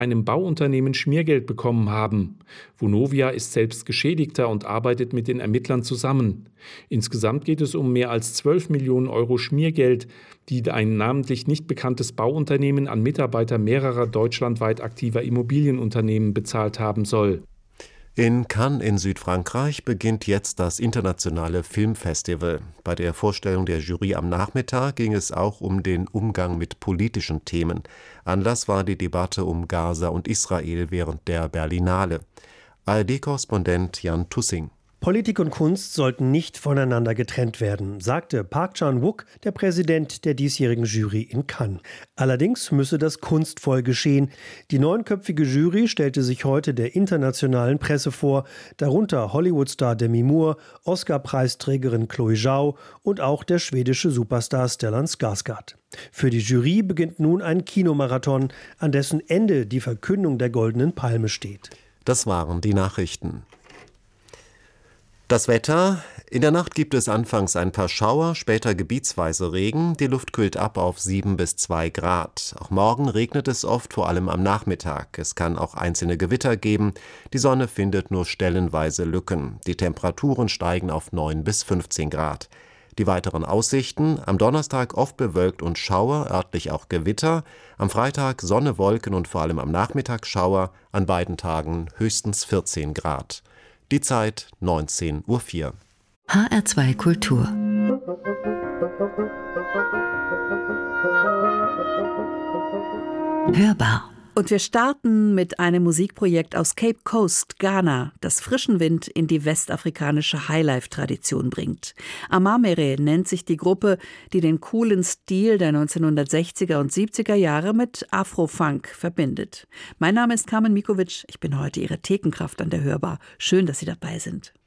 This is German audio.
einem Bauunternehmen Schmiergeld bekommen haben. Vonovia ist selbst Geschädigter und arbeitet mit den Ermittlern zusammen. Insgesamt geht es um mehr als 12 Millionen Euro Schmiergeld, die ein namentlich nicht bekanntes Bauunternehmen an Mitarbeiter mehrerer deutschlandweit aktiver Immobilienunternehmen bezahlt haben soll. In Cannes in Südfrankreich beginnt jetzt das internationale Filmfestival. Bei der Vorstellung der Jury am Nachmittag ging es auch um den Umgang mit politischen Themen. Anlass war die Debatte um Gaza und Israel während der Berlinale. ARD-Korrespondent Jan Tussing. Politik und Kunst sollten nicht voneinander getrennt werden, sagte Park Chan-wook, der Präsident der diesjährigen Jury in Cannes. Allerdings müsse das kunstvoll geschehen. Die 9-köpfige Jury stellte sich heute der internationalen Presse vor, darunter Hollywood-Star Demi Moore, Oscar-Preisträgerin Chloe Zhao und auch der schwedische Superstar Stellan Skarsgård. Für die Jury beginnt nun ein Kinomarathon, an dessen Ende die Verkündung der Goldenen Palme steht. Das waren die Nachrichten. Das Wetter: In der Nacht gibt es anfangs ein paar Schauer, später gebietsweise Regen. Die Luft kühlt ab auf 7 bis 2 Grad. Auch morgen regnet es oft, vor allem am Nachmittag. Es kann auch einzelne Gewitter geben. Die Sonne findet nur stellenweise Lücken. Die Temperaturen steigen auf 9 bis 15 Grad. Die weiteren Aussichten: Am Donnerstag oft bewölkt und Schauer, örtlich auch Gewitter. Am Freitag Sonne, Wolken und vor allem am Nachmittag Schauer. An beiden Tagen höchstens 14 Grad. Die Zeit 19:04 Uhr. HR2 Kultur. Hörbar. Und wir starten mit einem Musikprojekt aus Cape Coast, Ghana, das frischen Wind in die westafrikanische Highlife-Tradition bringt. Amamere nennt sich die Gruppe, die den coolen Stil der 1960er und 70er Jahre mit Afro-Funk verbindet. Mein Name ist Carmen Mikovic, ich bin heute Ihre Thekenkraft an der Hörbar. Schön, dass Sie dabei sind.